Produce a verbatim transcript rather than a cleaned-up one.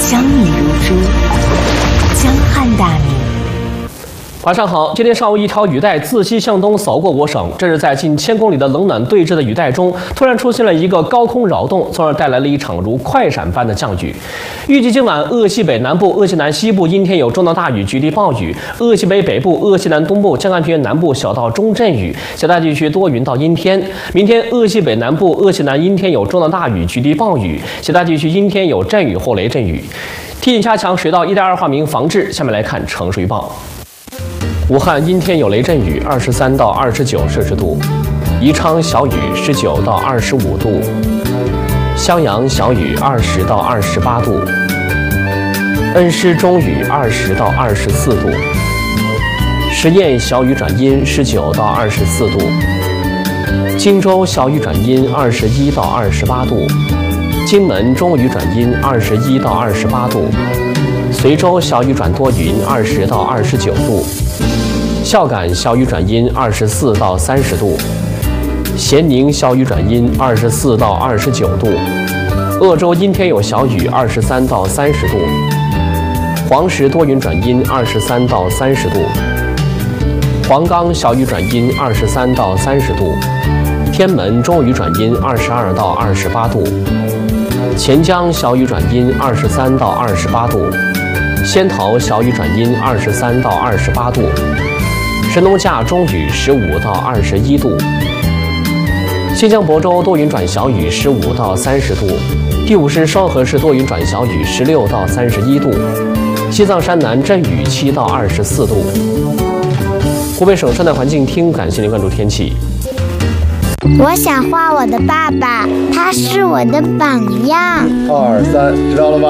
香蜜如珠，江汉大名。 晚上好，今天上午一条雨带自西向东扫过我省，这是在近千公里的冷暖对峙的雨带中，突然出现了一个高空扰动，从而带来了一场如快闪般的降雨。预计今晚鄂西北南部、鄂西南西部阴天有中到大雨，局地暴雨；鄂西北北部、鄂西南东部、江汉平原南部小到中阵雨，其他地区多云到阴天。明天鄂西北南部、鄂西南阴天有中到大雨，局地暴雨；其他地区阴天有阵雨或雷阵雨。提醒加强水稻一带二化名防治。下面来看城市预报。武汉阴天有雷阵雨，二十三到二十九摄氏度；宜昌小雨，十九到二十五度；襄阳小雨，二十到二十八度；恩施中雨，二十到二十四度；十堰小雨转阴，十九到二十四度；荆州小雨转阴，二十一到二十八度；荆门中雨转阴，二十一到二十八度；随州小雨转多云，二十到二十九度；孝感小雨转阴，二十四到三十度；咸宁小雨转阴，二十四到二十九度；鄂州阴天有小雨，二十三到三十度；黄石多云转阴，二十三到三十度；黄冈小雨转阴，二十三到三十度；天门中雨转阴，二十二到二十八度；钱江小雨转阴，二十三到二十八度；仙桃小雨转阴，二十三到二十八度；神农架中雨，十五到二十一度；新疆亳州多云转小雨，十五到三十度；第五市双河市多云转小雨，十六到三十一度；西藏山南阵雨，七到二十四度。湖北省生态环境厅感谢您关注天气。 我想画我的爸爸，他是我的榜样。 二三，知道了吗？